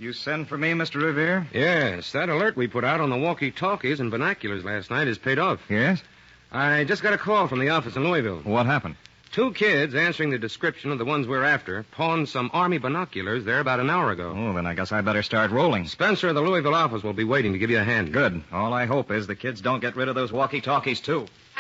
You send for me, Mr. Revere? Yes, that alert we put out on the walkie-talkies and binoculars last night has paid off. Yes? I just got a call from the office in Louisville. What happened? 2 kids answering the description of the ones we're after pawned some Army binoculars there about an hour ago. Oh, then I guess I better start rolling. Spencer of the Louisville office will be waiting to give you a hand. Good. All I hope is the kids don't get rid of those walkie-talkies, too.